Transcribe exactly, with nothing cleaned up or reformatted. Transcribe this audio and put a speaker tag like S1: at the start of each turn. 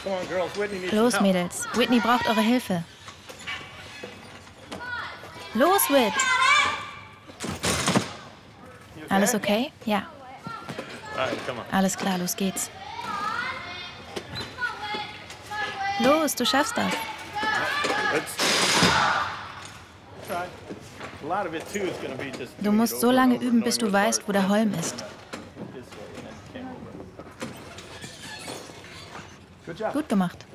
S1: Los, Mädels. Whitney braucht eure Hilfe. Los, Whit. Alles okay? Ja. Alles klar, los geht's. Los, du schaffst das. Du musst so lange üben, bis du weißt, wo der Holm ist. Gut gemacht.